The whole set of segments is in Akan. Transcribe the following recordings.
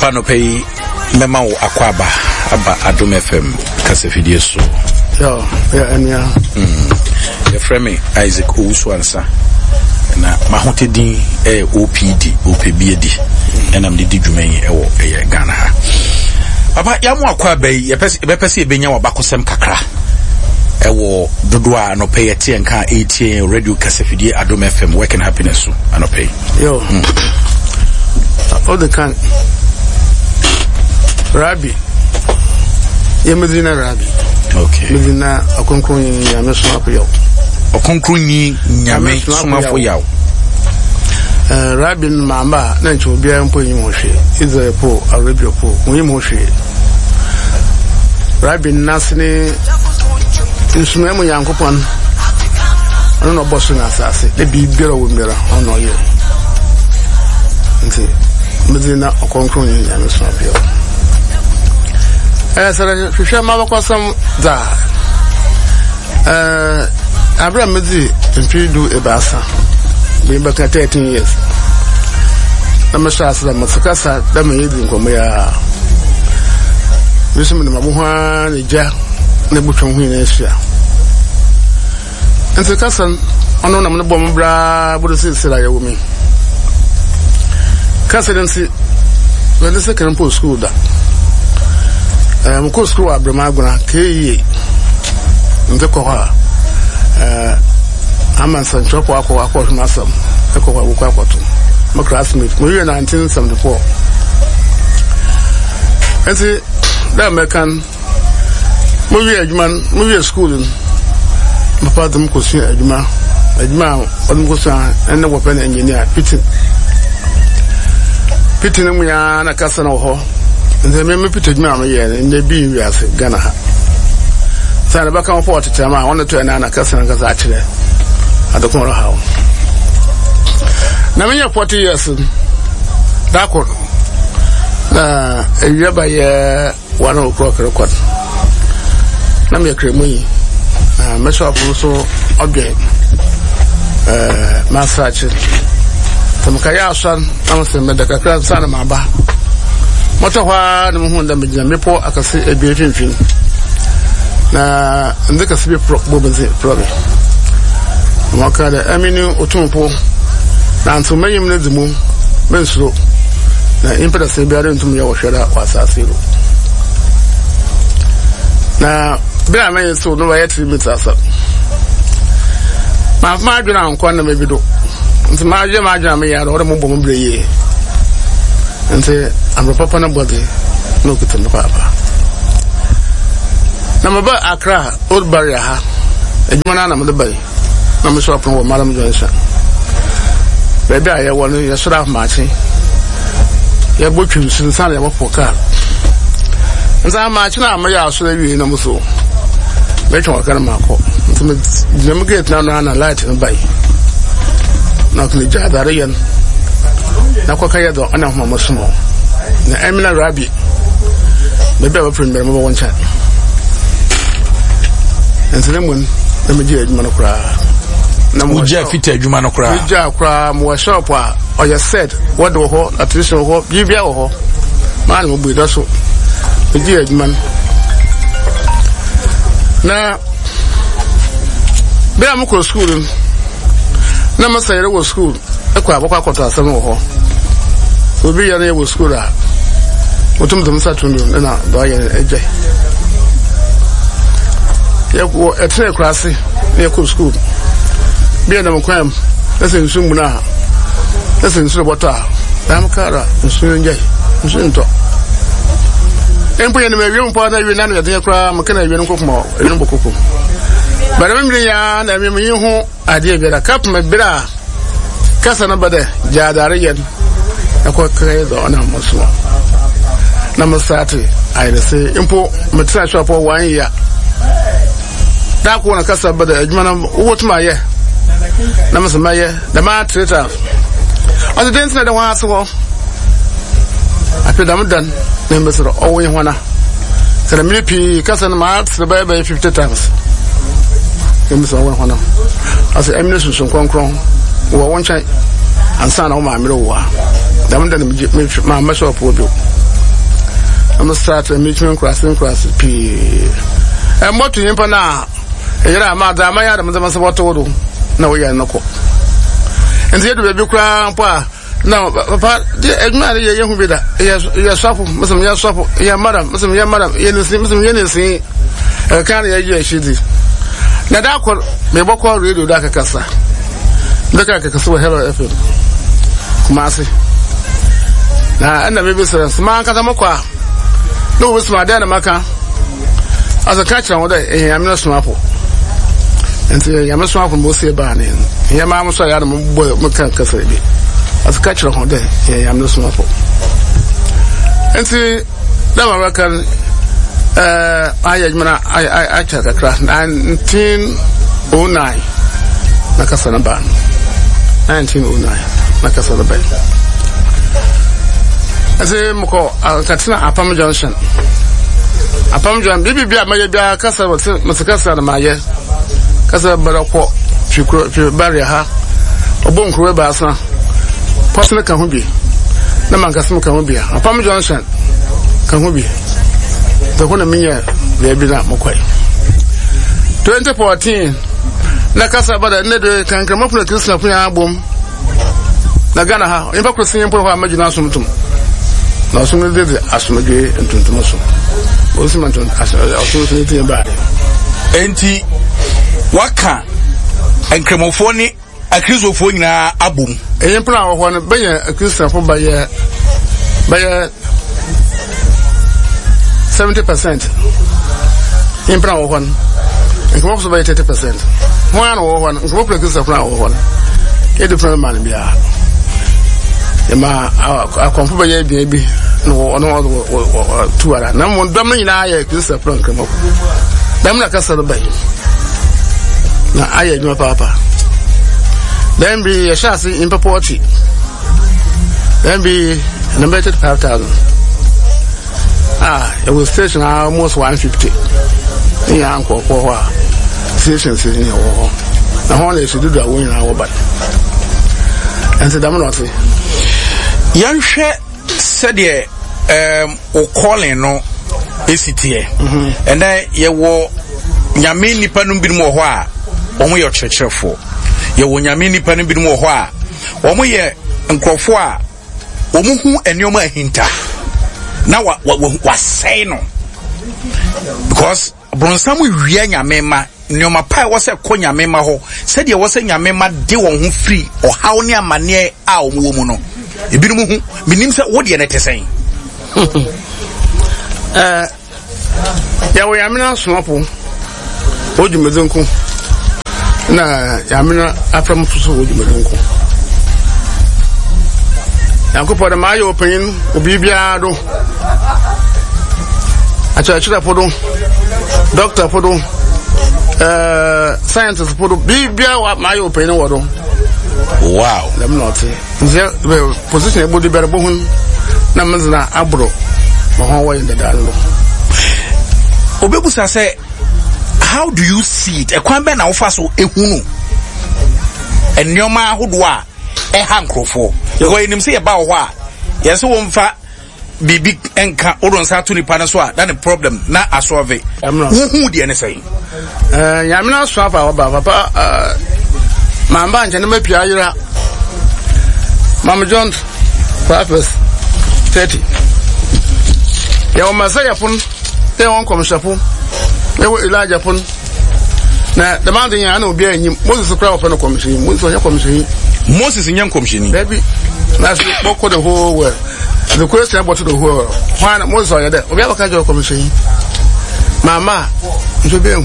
Papa no pay mema wo akwaba aba Adom FM kase fidie so. Yeah. Your friend me Isaac Owusu-Ansa. Na mahotedin OPBD and am the djumen e Ghana ha. Papa yamu akwaba ye pese e benya wabakosem kakra. Ewo dodo a no pay tie nka 18 radio kase fidie Adom FM work and happiness so anope. Yo. All the can Rabbi. Medina Rabbi. Okay. Medina Okonkoni Nyame Sumafo yaw. Okonkoni Nyame Sumafo yaw. Rabbi mama na ncho bia mpo yimo hwe. Iza po Arabia po. Yimo hwe. Rabbi nasne nsumemu yankopon. Ono no bosu na asase. E bibira wo mira ono ye. Nti Medina Okonkoni Nyame Sumafo yaw. Sara hwehwe ma bakwasam da Abraham Medi mpidu ebasa be baka 13 years na mashasa masakasa da me yedi nkomo ya bisu me mabu ha ne ja ne butwon hu ne ahia ense kasan ono na me bom bra budu sisira ya wumi kasadensi when the second post school da mko school Abramaguna KE ndeko ha amansan chopo akwa masam eko kwa bukwa kwato my classmate mo year 1974 enti da mekan mo year school my father mko si adwuma odumko sa enne wo pen engineer pitin mu ya na kasa na ho nze me pito djuma ma ye ne bi wiase Ghana ha sana baka mo port chama wona to na kasa na kasa akire adokon ro hawo na me 40 years dako na eya ba ye one o'clock record na me kremu yi me so apu so obje massage tamka ya asan amse me daga kran sana ma ba motahwa na mu da mejina mepo akase ebie finfin na ndeka sibe bobenze problem maka da aminu otumpo na ntumayim na dimu mensuro na impeda se biare ntum ya wohwera wasasiro na bia men so no ya 3 meters ma adwena nkwa na mebido nti ma adwena me ya ro mo bom breye nti amro papa na body no kitu papa na maba Accra Old Barrier ha ejuma na mo bai na mo so apon wo Madam Johnson bebe aye wonu ye sura machi ye botwim sinsan ya poka nza machi na am ya so wi na mo so me twa kan mako nti me gate na light no bai na kle jadare yan na kwa kaya do ana homa mosumo na Emina Rabbi bebe wa premier mo won chat enselemon na meje adwuma no kra na mo je fit adwuma no kra meje kra mo shop a o ya said what do ho attention ho bibia ho man mo buido so meje adwuma na be am ko school na ma sayere wo school ekwa abakwa kwata asem ho obi ya na wo school a otum dum satundu na do ya eje ya ko etre klase na ko school bi na mkwam ese nsumbu na ese nsuru bota am kara nsuru nje nsuru nto empo ya na me wiem po na wi na no ya kra maka na wi no kokoma wi no bokoko bara me ya na me hu ade bi da kap me bira kasa na bada jadare yan akwa kai da ona musu na masati ai sai impo mutsa shop wan ya da ko na kasa bada ajuma na wotuma ye na masama ye da ma treta o de dance na da wa so apedam dan na mbesoro o wen hwana sana milipi kasa na ma tsaba by 50 times mbesoro wen hwana asa emnesu sun konkron wo won chai ansa na o ma mire wo dam dan ma shop wo bi I'm start meeting crossing P. And what to him now? Era mother, my Adam, the master what to do. No, we are no co. And the other baby crown, pa. No, papa, dear Edmund, young bidder. Yes, supple, Mr. Yassop, your madam, Mr. Yamadam, Yenisi, can't hear she did. Now that could be walk on radio Daka Cassa. Look at Casso Hello FM. Kumasi. Now, and the baby says, Man Katamoka. No, it's my dad, Maka. As a catcher, I'm not smapple. And I'm a swamp from Bosia Barney. Here, Mamma said, I'm a boy, Macan as a catcher on day, I'm no smapple. And see, now I reckon, I check a crash 1909, Nakasana Ban. 1909, Nakasana Bay. I say, Moko, Katina, Apam Junction. Apam Junction, Bibi, my Casa, Masacasa, and my yes. Casa Barako, Barrier, a bone crew bassa, Possible Kahubi, the Mancasmo Kahubia, Apam Junction, Kahubi, the one minute, they be not Mokway. 2014, Nakasa, but I never can come up with a Christmas album. Nagana, in fact, seeing for our imagination. Now, soon as they ask me and to Mosso. Osmanton, as I about it. Enti Waka and Cremophone, a Chrisophone album. A emperor one by a Christian by 70%. Emperor one, and come up by 30%. One or one, and come up with a Christian one. A different man be I come for baby. No, two other. No one dominant. I this a plan come up. Them like a celebrate. Now I had my papa. Then be a chassis in Paporti. Then be number 5,000. It was station almost 150. In uncle for stations in your war. The honey should do that win our butt. And said, I'm not. Young share said, o calling no ACTA. And then you were Yamini Panubin Moha, only your church for. You were Yamini Panubin Moha, only and Crofua, Omuhu and Yoma Hinta. Now what was saying? Because Bronsamu Rianya Mema, Nyoma Pai was a Konya Mema ho, said you was a Yamema de won free or how near Mania our woman. Ibinumu, Minimsa, what you are saying? We are not small. What you may do? Na Yamina Afram Fusu, you may do. Now, go for the Mayo opinion, Obibiado. I church for Doctor for scientist for Bibia, what my opinion was. Wow, them not the position about the Berbohun, Namazana Abro, Mahawa in the Dalo. Obebusa say, how do you see it? A Kwambe na Ofaso Ehunu and Nyoma Hudwa, a hankro. You're going to say about what? Yes, one fat be big and Odon Satuni Panaswa, that's a problem, not a survey. I'm not who the NSA. I'm not swap our Papa. Mamba and Janame Piara Mama John Purpose 30. Yaw Masaya Pun, they won't come Shapu. They were Elijah Pun. Now, the mountain I know being Moses crowd for no commission, Moses in young commission. Baby, that's what the whole world. The question about the whole why not Moses are there? We have a kind of commission. Mama, to be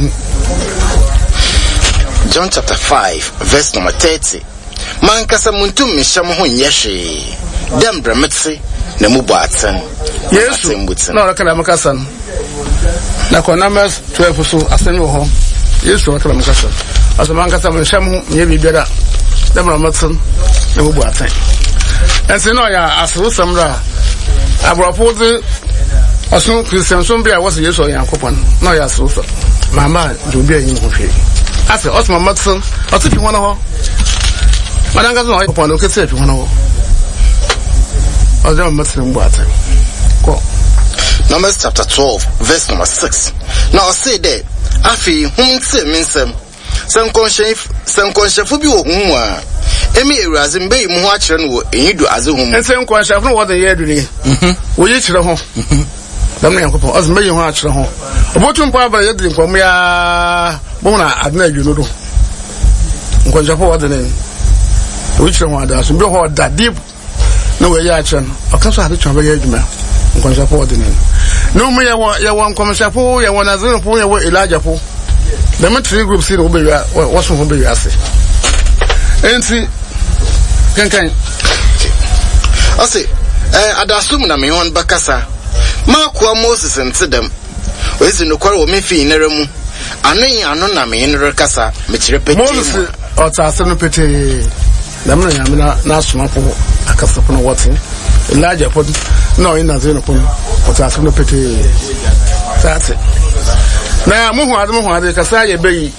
John chapter 5, verse number 30. Mankasa muntum mishamu hu nyeshi. Dem brametsi ne mubatsen. Yes, no, I can't make a son. Na kwa numbers 12 so asenu ho. Yes, I can't make a son. As a mankasa mishamu nyebi biada. Dem brametsi ne mubatsen. And say no ya asu samra. Abropose asu Christian sombia was yes or yankopon. No ya asu. Mama do be yin ho hwe. Ase Osman Matson, ati fi wona ho. Madanga zo ho pon o kese fi wona ho. Osman Matson mbo ate. Ko. Numbers chapter 12 verse number 6. Now say there afi humse minsem sankonshefu bi wo humwa emi ewuraze mbe mu ho akere no wo enyidu aze hum sankonshefu no wo de ye dure wo yi kire ho dam na yankopon az mbe yi ho akere ho obotum pa ba ye de nkom ya bo na adna adwu no do nkonshefu wo de ne wo kire ho ada so mbe ho da deep na wo ye akere no okaso ade twa ba ye adwuma nkonshefu wo de ne no mu ya won nkonshefu ya won azeno po ya wo Elijah po. The three groups here will be what's going to be asked. And see, can I say, I'd assume that me on Bakasa. Mark Moses and said them. Where's in the quarrel with me fee in the room? I know me in the Recassa, which repeat Moses or Tassan Petty. Lamina, not small for a Casapon Watson. Elijah put no in a Zenopon or Tassan Petty. That's it. Na muhade kasa ye beyi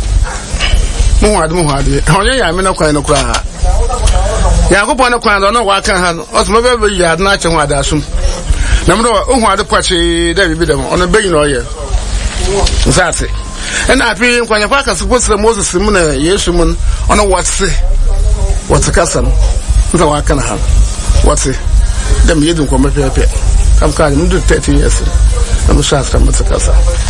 muhade onye ya me na kwan no kra yakopon na kwan no wa kan ha no osmo be ya na che hwada sum na mdo ohwade pache da bibi dem ono beyi no ye nsase na afi kwanya fa ka supposed Moses mu na Yesu mu ono what's kasa no nza wa kan ha what's dem yedun ko mapepe kam ka mu do 30 years na mu shasta mu kasa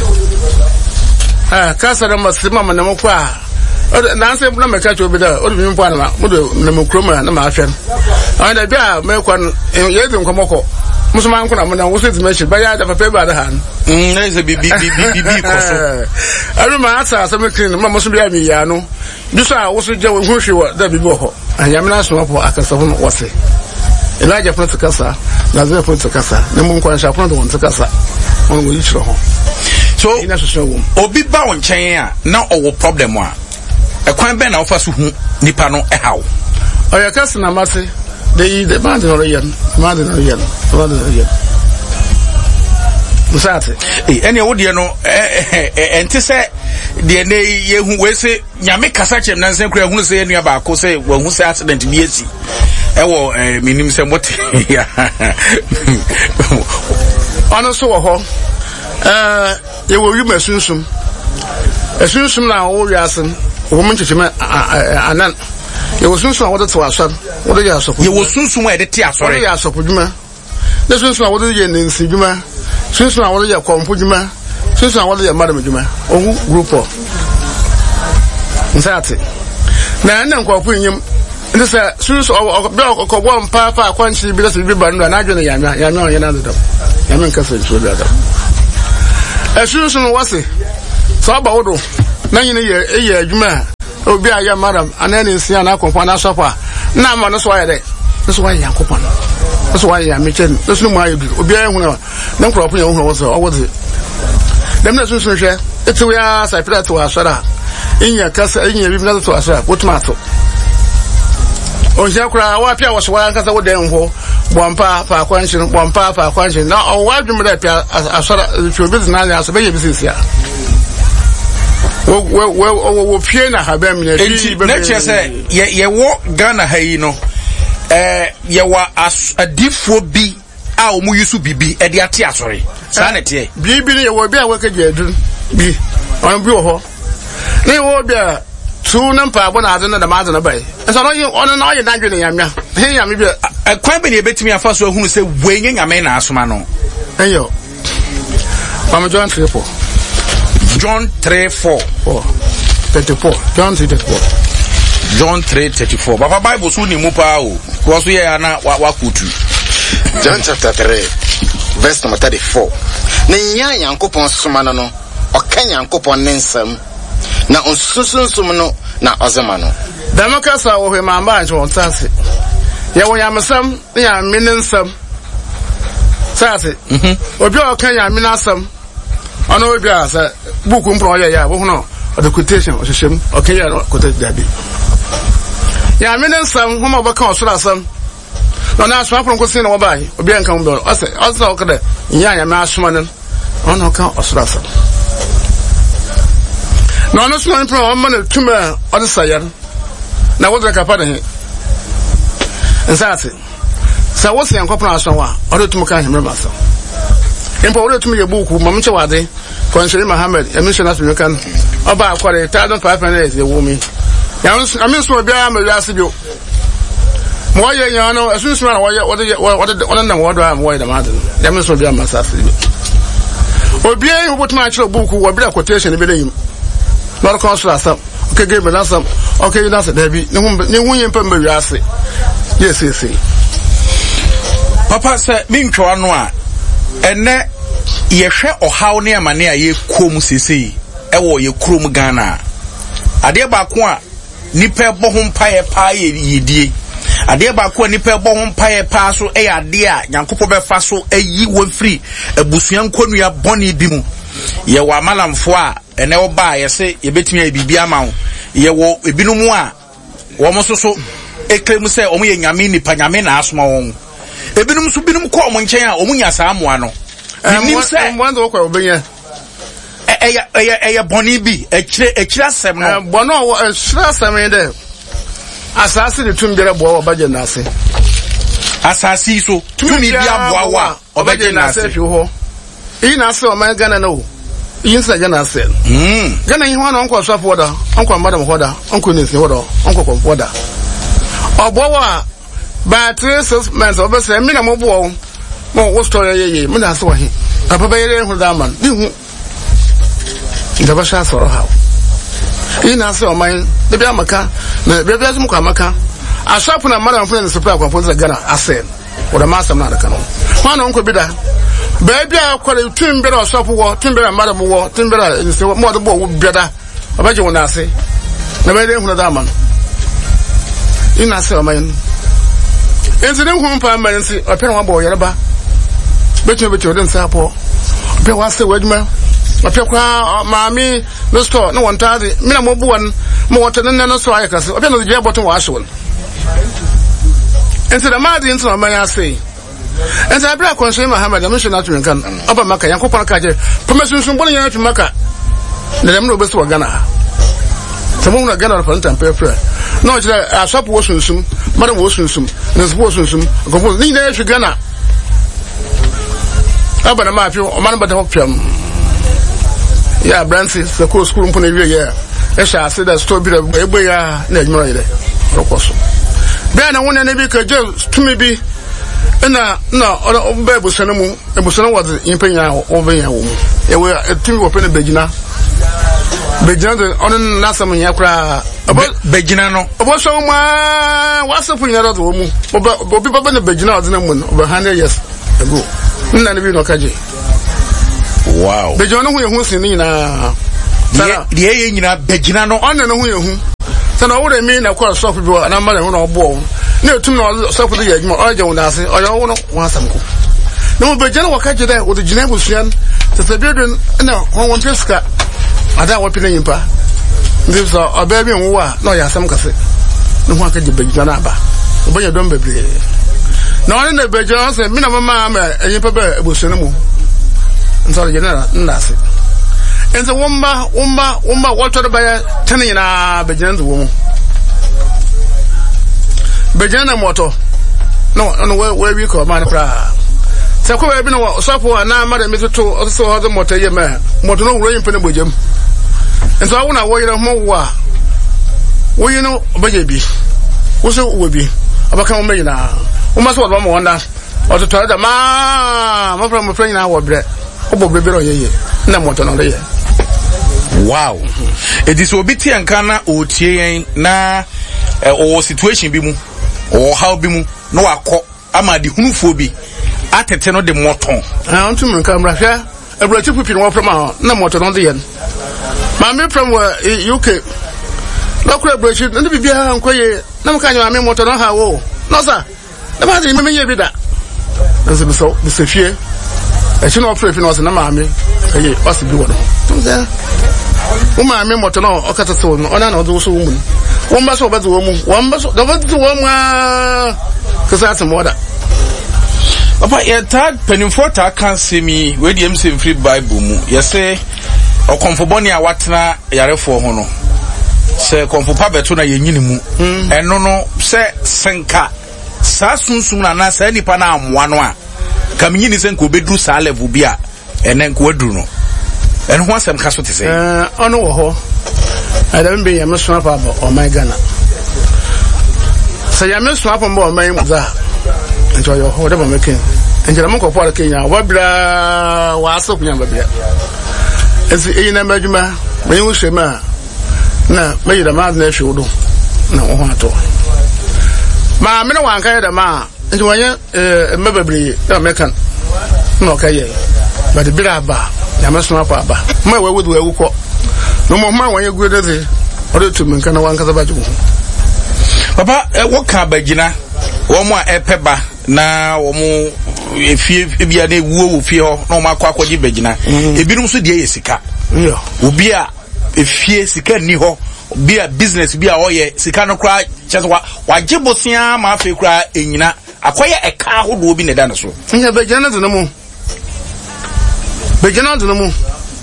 kasa da masima na mokwa na nse na meka cho bi da o bi mpo na mudo na mokroma na ma afia na bia mekwa ye di nkomoko musuma nko na mo na wo se dimension ba ya da papa ba da han na ze bi koso aru ma asa so mekin ma musu bia mi ya no bi so a wo so je wo hwe wo da bi ho anyamina so apo akasa ho wose Elijah prince kasa na ze prince kasa na mo nkwa sha prince won kasa on wo yichiro ho so obi ba won chen a na owo problem a ekwan be na ofa so hu nipa no ehaw oya kasa na mase the man no yan musate ene wo de no ente se de ne ye hu we se nyame kasa chem na nsen kura hu se enua ba ko se wo hu se accident bi esi ewo minim se mote ya ono so wo ho ye wo yuma sunsum esunsum na wo wiasen wo mun chichime anan ye wo sunsum wo de to asor wo de ya asop ye wo sunsum e de te asore ya asop djuma de sunsum wo de ye nensi djuma sunsum wo de ye kompo djuma sunsum wo de ye madam djuma owu group o nsate na nkwafu nyim ndi se sunsum be okobwo mpa pa akwanchi bi de se bi banu na adwene yanya onye na do yanya nkasa nso da esunsum wase so ba wodo na nyine ye adwuma obi aya madam anani nsia na akompa na sofa na ma no so aye de so wa yankopon so wa ya mechen so mu aye obi aye hu na nkropo ya hu wo so owoze dem na sunsum hwe etu ya saipira to asora inya kasa inya bi na to asora wotumato onja kura wa pia wo so wa kasa wo den ho bompa fa kwanshin na o wa dwum da pia asora chobi na ya so be ye bisisia wo pie na ha ba mi na ti na che se ye wo Ghana ha yi no ye wa adifo bi a o mu yusu bibi e de ate asore sa na tie bibi ne ye wo bi a wo ka je adun bi on bi wo ho ne wo bi a tu na mpa abo na ade na da ma ade na bai so no ye on na ye na dwene yamya he yame bi kwan be ne betimi afa so ahunu se wenye nyame na asoma no eyo Mama John 3:4 John 3:34 John 3:34 Baba Bible so ni mu pa o ko so ye ana wa kutu John chapter 3 verse number 34 ne nya yankopon soma no oka yankopon ne nsam na onsusunsum no na ozema no damaka sa wo hwe mamba anche won tase ye wo yamsam ya mininsam tase obi o kan ya minasam ono obi asa buku mpro ya wo hono the quotation o sheshem okay ya quotation dabi ya mininsam homo baka osura asam no na aswa pron ko sin no bai obi an kan mbo asa o kada ya me asoma no ono kan osura asam no no so mpro o man tuma o de sayar na wo de kapa de nsate sa wo se yankopon aswa wa o de tuma kan hemre masa Impo ore tumi ye buku mamche wade Konshiri Mohammed emission as you can oba akware 1500 ye wumi ya amin so bia ma wiase bio mo ye yan no asunsun na wo na wo do am wo da mad ya amin so bia ma sase bio obi e hobotuma achiro buku wo bia quotation be deyim no consul asam okay give me asam okay that's there bi ne hu yempa ma wiase yes papa say mi ntwa no a ene yehwe ohaw ne amane a ye kom sesei ewo ye krom Ghana ade ba ko a nipa bo ho mpae pa yedie ade ba ko nipa bo ho mpae pa so e ade a Nyankopɔ befa so ayi wo free abusuan konua boni bi mu ye wa malamfo a ene wo ba ye se ye betumi a bibia ma wo ye wo ebinumu a wo mo so eklem se o mo ye nyame nipa nyame na asoma won ebinum so binum ko mo nchen a o munya saa moa no nim se mo ando ko obenya eya boni bi ekira sem no bono wo ekira sem de asase de tumbere bo obaje na ase asase so tumi bi aboa wa obaje na ase fi ho ina ase o man Ghana no yin sa Ghana ase Ghana yin ho no onko so foda onko madam hoda onko nisi hoda onko ko foda obowa but 6 months obese mi na mo bo mo wo story ye mi na so he papa be yere hu da man bi hu ndaba sha so ha ina se o man de bi amaka na bi bi azumu ka amaka ashapu na madam friend supply kwa ponza Ghana ase o da masam na da kanu ho na onko bi da ba bi akware tumbere ashapu wo tumbere madam wo tumbere nse mo do bo wo biada obaje wona ase na be yere hu da man ina se o man enzine hu mpa amansi opere wa bo yereba betu den sapo be wa se waduma opere kwa maami no store no wontaade mina mo buwan mo wotan nan no so ayakase opere no je botton wa ashwon enzine maadi enzine amanya sei enzine abra Konshiri Mohammed emission atu kan oba maka Yankopon ka je promesunsun bon yan atu maka na dem no be so Ghana tamu na Ghana for ntam pepe no jira ashop wo sunsun madam wo sunsun na spo sunsun go ni na ehwe Ghana abana ma fi o man bada hopiam ya brancy se ko school mpo na wie ya e sha ase da store bi da egbe ya na adwuma yire rokoso bia na wona na bi ka je tumi bi na be busana mu e busana wa impenya o be ya wo mu e we tumi wo pe na begina de onon nasam nya kra begina no obo so ma wasapu nya do mu obi baba na begina odina mu no 100 years ago nna ne bi no kaje wow begina no hu ye hu sin ni na de ye nyina begina no onna no hu ye hu sana wo re mi na kwa sofu bi na mara hu na obo na etum na sofu de ye adwuma o je wona ase o ye wo no wasam ko no begina wo kaje de wo de gina busuan tete bi do na won peska ada wo pina yimpa ndi so obabi nwa na ya asam kase no ho akaje begina na aba obanya don bebre na wani na begina se mi na mama ma yimpa ba ebusuan mu nsoro je na ndase enze womba wato ba ya tani na begina nzo mu begina na moto no we wi ko ma na pra se ko be no so po na ma da metoto so ho moto ye ma moto no wuro yimpa na bojam enso awuna wo yire ho wo yi no obaje bi wo so wo bi abaka mo meyina wo ma so wo mo wonda o to da ma from friend na wo bre obo bebere oyeye na moto no re ye wow it is obiti anka na otie yen na o situation bi mu o how bi mu no akọ ama di hunufo bi atete no de moton antum nka mrahwa abrati pupi no from na moto no de yen ma me from UK na kura abrati na bibia nkoye na mka nya me moto no ha wo no sa na ba de me ye bi da nse so fie e chi no ofre no na ma me aye o se bi wo no tumza uma me moto no o kata so no ona na ozo so mu wo mba so obazo wo mu wo mba so da bazo wo mu kasa atmoda papa ya tag penifo ta kan semi we di mse free bible mu ye say okonfoboni a watena yarefo ho no se konfopa beto na yenyini mu eno no se senka sa sunsum na na sa nipa na amoa no a kamenyini senka obedru sa level bi a enen ko aduru no en ho asem ka so te say ono wo ho adam be yam so apa ba o my Ghana say yam so apa ba o my za enjoy your ho da ba making enjera mo ko for Kenya wa bra wa asop nya ba bia esi eyi na madwuma me hu hwema na me yida ma na hwe do na wo ho ato ma me na wan kai da ma nti wanya mebabri da mekan no kaye but bira ba ya maso apa ba ma we wudu ewu ko no mo ma wanya gude de ore tu men kana wan kasa ba jugu papa wo ka bagina wo mo a epeba na wo mo efie bia na ewuo wo fie ho na mo akwa akwaji bagina ebinum so de yesika yo obi a efie sika ni ho bia business bia oye sika no kra chese wa gebosia ma afi kra enyina akoye eka ahodo bi ne da no so nya bagina de no mu begina de no mu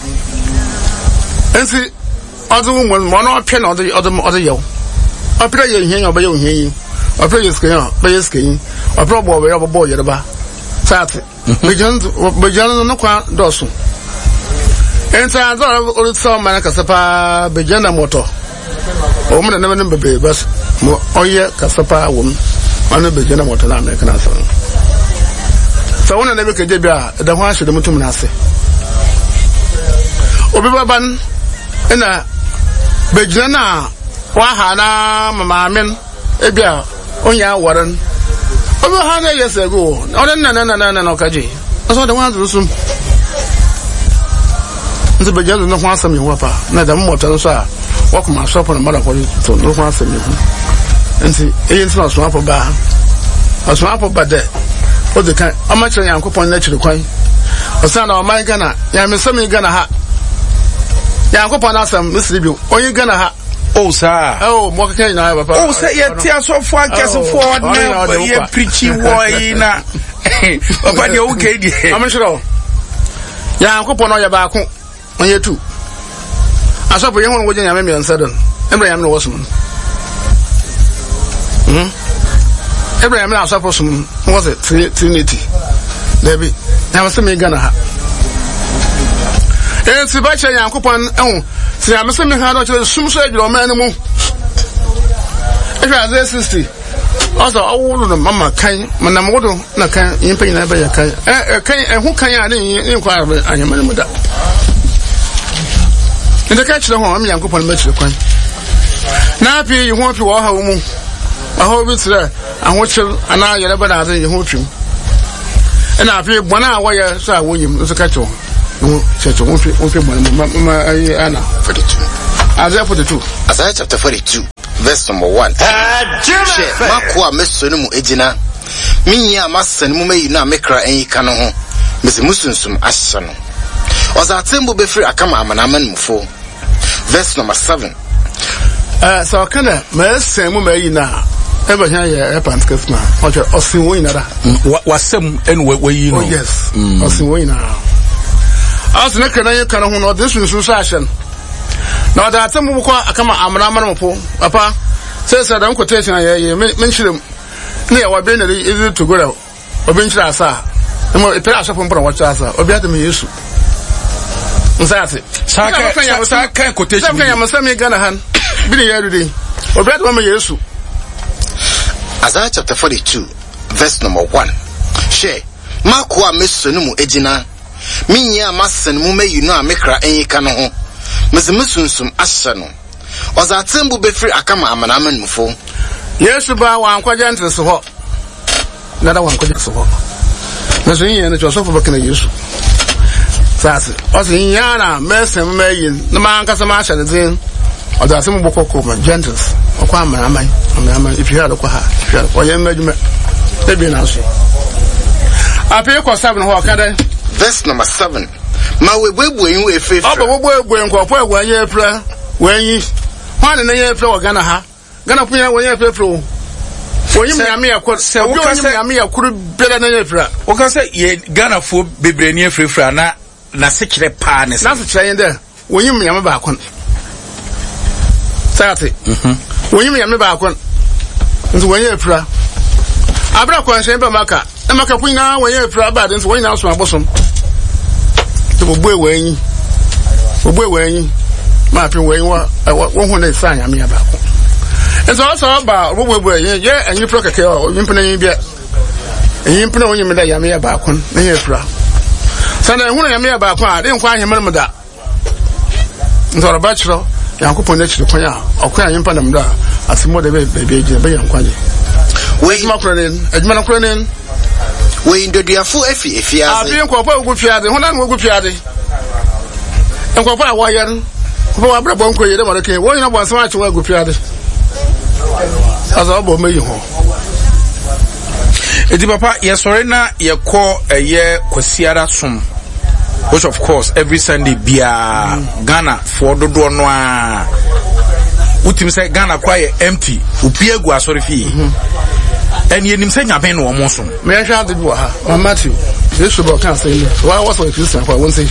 ensi odu mo no phe na odu yo opre ye hien oba ye hien opre ye skin ba ye skin opre bo we bo ye ba sat begina no kwa dosu ensa za o so mana kasapa begina moto o mun na nan bebe bas mo oye kasapa wom ana begina moto na me kana so wona na be keje bia da ho ahye de mutum na ase obi baban ina begina na wa ha na mama men ebia onya waran obi ha na yesego onen na no kaje so da wan zusum nti begina no ho asam yewa pa na da moto so a wakuma sopo na mara ko to no ho asam yewa nti eyin so so apo ba de o de kan amachire yankopon na chire kwan osa na o man Ghana ya mesami Ghana ha yankopon asam misri bi oyi Ghana ha o sa mo kan na papa o sa ye ti asofo akesefo na ye preachi boy na papa de o ke di amachire yankopon no ya ba ko onye tu asofo ye hono woje nyame mi ansadon emre yame no wosum Abraham na asofo sum was it Trinity Debbie na wasemi Ghana ha si ba che yankopon si amesemi ha do che sum so adwuro man mu ehwa ze 60 also awulu no mama kan manam wodo na kan yimpa nyina ba ya kan kan ehu kan ya ne kwa anyamane mu da inde ka chire ho am yankopon ma chire kwan na pi yi ho pi wo ha wo mu aho bi tsira ahochir ana yere ba na zan yi hotwim ina afi bona waya sa wonyim so ka cho no checho won fi bona ai ana 42 Isaiah 42 Isaiah chapter 42 verse number 1 makwa mesonu mu ejina minya masan mu mayi na mekra enyi no ho mesi musunsum ahye no ozatembo befri akama amanaman mufo verse number 7 so kana mesen mu mayi na eba nya ye pantkes na oje osin wo inara wasem en we no yes osin wo inara asna kana ye kana ho no de sunsun so ahye na da atembu ko akama amanaman mufo papa say dan quotation ye menchirem na ya wabe na easy to go ra obi nchira asa mo ipere asofo mpora wacha asa obi adem Yesu nsate saka quotation saka ya masami Ghana han bi ne yarude obi adem Yesu Isaiah chapter 42 verse number 1 share makwa mesonu mu ejina minya masen mu mayi no amekra enyika no ho mezimusunsum ahye no ozatembu befri akama amanaman mufo Yesu ba wa ankwaje nteso ho nada wa ankwaje so ho na so yin ne josofo bakana Yesu sase osin yana mesem mayi na man kasa ma ahye ne din ozatembu bokoko ma gentles okwa amanaman if you had okwa ha oye madwuma e bi na so ape ko 7 ho kada verse number 7 ma we buebu yin we fefe obo buebu yin ko po egwa ye pra wenyi hwane na ye pra wo Ghana ha Ghana punya wo ye pra pro wonyim ya me yakor se wo ka se ya me yakor bela na ye pra wo ka se ye Ghana fo bebre ni efrefra na sekire pa ne na sekire yin de wonyim ya me ba kon sate wonyim ya me ba kon nti wonye pra abra kon hyen ba maka na maka punya wonye pra ba de nti wonyina so abosom to boy when my pin when one day sign I mean about. It's also about what we're yeah, and you broke a kill, you put in yet. And you put on your medal, Yamia Bakun, and you're proud. Sunday, when Yamia Bakun, I didn't find him that. It's all a bachelor, Yanko next to Koya, or crying in Panama, as more than baby, and Quani. Wait, Macronin, Edmund Cronin. We into the full if you are being quite good fiade, when I'm good fiade. And Papa Wayan, who are Brabonco, you don't care, why not so much work good fiade? As I will make you home. Eti papa yesorena ye call a year kwasiara som, which of course every Sunday bia Ghana for dodo no a utim say Ghana quite empty upie gu asori fi and ye nim say nyaben no mo som me hwa de bo ha Matthew this should can say why was a Christian for one say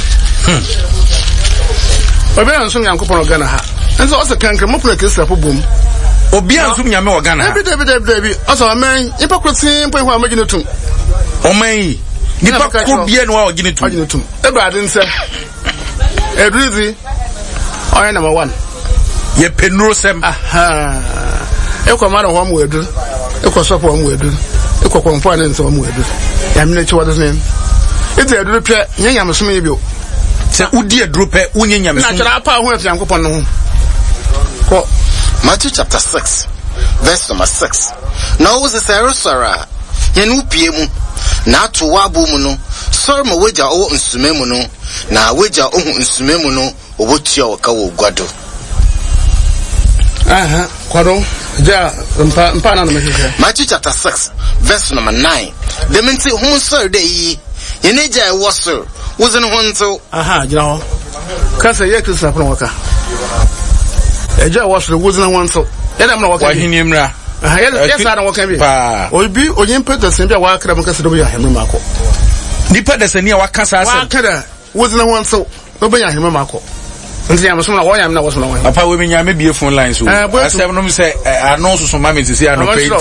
obi anso Yankopon Ghana ha and so also kan kan mo pro Christian for boom obi ansum nyame o Ghana David also man hypocrisy mpo ho amagine tum o man nipa ko bia no a ogine tum everybody say Edrizi oya number 1 ye penuro sem aha ekwamara ho mo edu ekwosopo mo edu ekwokwonfo ane nso mo edu ya mine chi what is name ite edu pye nyanyam som ye bio se udi eduru pe unyanyam som na chara pa ho afi Yankopon no ho ko Matthew chapter 6, verse number 6. Now was a Sarah, Yanu Piemu, not to Wabumuno, Sir Mawaja o Unsumemuno, na Waja o Unsumemuno, or what your cow guado. Quado, ja, Matthew chapter 6, verse number 9. The men say, Whom sir day, Yeneja was sir, wasn't one so. You know, Cassa Yakis Waka. Eja was the wooden one so. Then I'm not walking him. Yes, I don't walk in. Or be or you put the same work that because of him, Marco. Nipa the senior Wakasa wasn't one so. Nobody him, Marco. And see, I'm so why I'm not was one. Papa, women, I may be a phone line. So I say, I know some mammy to see I know pay.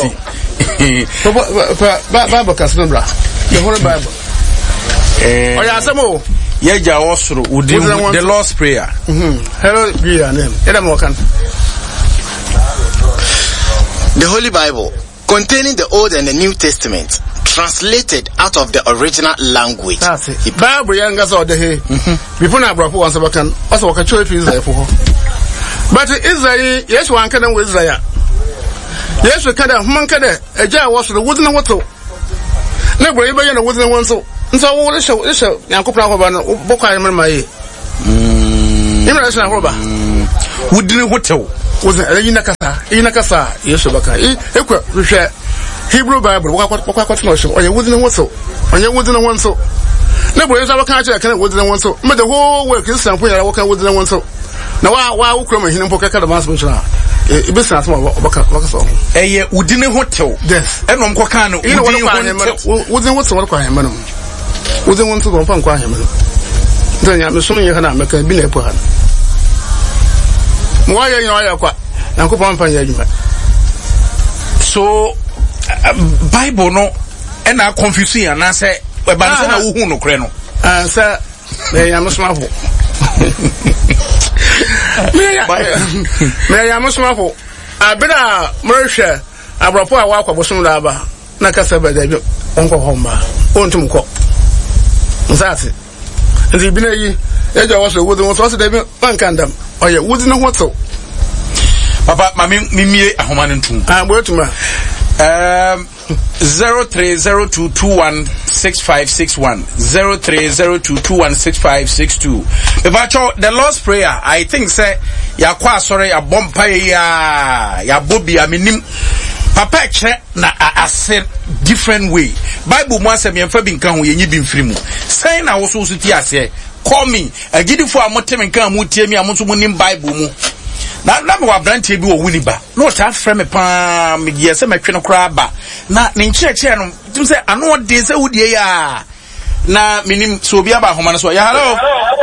Bible Cassandra, the whole Bible. Oh, yeah, some more. Yeja also would do the Lord's Prayer. Hello, be your name. The Holy Bible, containing the Old and the New Testament, translated out of the original language. That's it. Bible youngers or the hay. Before I brought once a can also a choice is there for her. But Israel, yes, one can with Israel. Yes, we can have Mankade, a jar was the wooden water. Never even a wooden one so. So what is so Yankopon Boka my Imagine Roba would do hotel was a Inakasa, yes, Baka. Hebrew Bible, what notion, or you wouldn't want so, or you wouldn't want so. Never is our country, I can't wouldn't want so. But the whole work is something I walk out wouldn't want so. Now, why Ukraine in Poca Mass business a wooden hotel, yes, and on Quacano, you know what what's what I am. Wouldn't want to go from Quaham. Then I'm assuming you can make a billion per hand. Why are you Uncle Pampa? So, Bible no, and I confuse you, and I say, but I who no creno. Sir, may I must marvel. May I must marvel. I better Mercia, I brought a walk of some lava, Nakasaba, Uncle Homa, Untumco. That's it. And the Binay, Edge was a wooden was also David Pankandam, or you wouldn't know what so. Papa, my mimi, a woman too. I'm where to my 0302216561 0302216562. The Lord's Prayer, I think, say, ya kwa sorry, ya bompa ya bobi, I mean, Papa check na I said different way. Bible mo asem yemfa bi nkan ho yenyi bi mfiri mu. Sai na wo so ti ase. Call me. Agidifo amotem nkan mu tie mi amoso mu nim Bible mu. Na me wa branche bi wo wuni ba. No ta frɛ me pa me ye se metwe no kra ba. Na ne nkyerɛkyerɛ no tim se ano de se wudie ya. Na minim so obi aba homa no so. Ya hello.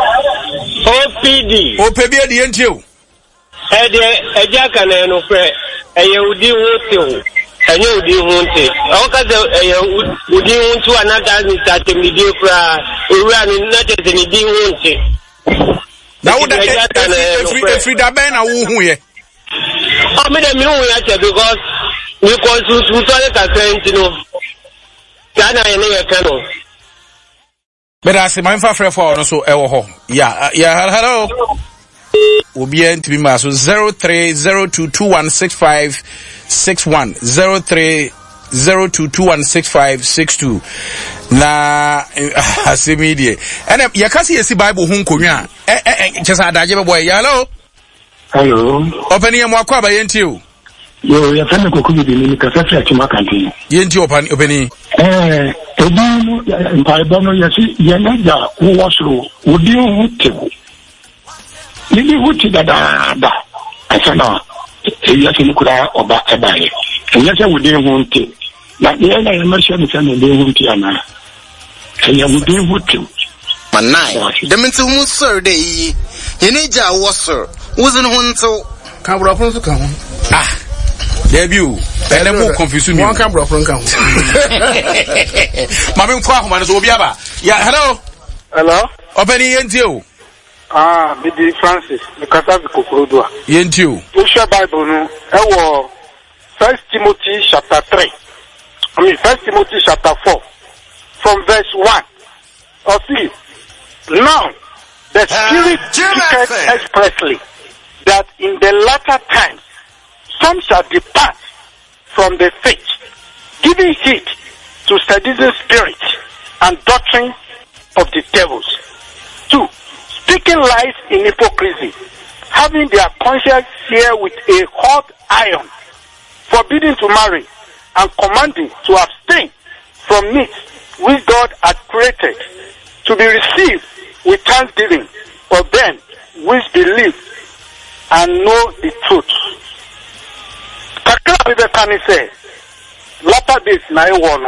OPD. OPD e de entie o. Eja kana no frɛ. Eyehudi wote And you do want it. Would you want to another that the media we run in not as any deal want it. Now, if we da ben, I won't. I made a new because we consume, you know. Ghana and Kano. But I say, my father for also, yeah, hello. Will be to be mass 0302216561 0302216562 na asemidie and yakasi esi bible hu nkonwa chesa adaje boy hello open your mwakwa ba yenti o yo ya fana kokubi bi ni kasafia chuma kanti yenti open ebi no mpaiba no yasi yenaja wosoro odi hu tebu Nini wuti da asana yasi nikura oba ebaye yasi wudi hunti na yena yemasha msana de hunti ana ya wudi wuti manai deminti musor de yi yeneja wosor wuzin hunto kabura fun su kan debut ele mo confuse me one kabura fun kan mama mfa ho man so obi aba ya hello obeni yenti o Bidi Francis, Mikasa Vikokrodua. Yentiu. Usha Bible no, 1 Timothy chapter 3. 1 Timothy chapter 4. From verse 1. Or 3. Now, the Spirit speaketh expressly that in the latter times some shall depart from the faith, giving heed to seducing spirits and doctrines of the devils. 2. Speaking lies in hypocrisy, having their conscience seared with a hot iron, forbidding to marry, and commanding to abstain from meat which God had created, to be received with thanksgiving for them which believe and know the truth. Kakra Bibekani says, latter days na